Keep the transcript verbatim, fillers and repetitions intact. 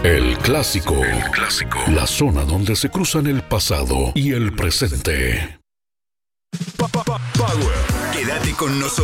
El clásico. El clásico. La zona donde se cruzan el pasado y el presente. Quédate con nosotros.